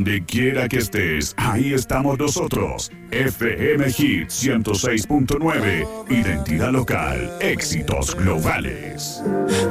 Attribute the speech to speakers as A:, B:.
A: Donde quiera que estés, ahí estamos nosotros. FM Hit 106.9. Identidad local. Éxitos globales.